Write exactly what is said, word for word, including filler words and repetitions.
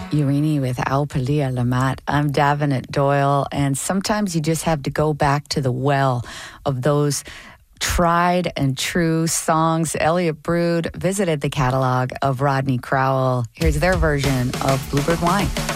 Urini with Aupalia Lamat. I'm Davenant Doyle, and sometimes you just have to go back to the well of those tried and true songs. Elliot Brood visited the catalog of Rodney Crowell. Here's their version of Bluebird Wine.